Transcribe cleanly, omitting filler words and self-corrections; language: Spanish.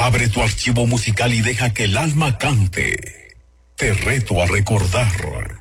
Abre tu archivo musical y deja que el alma cante. Te reto a recordar.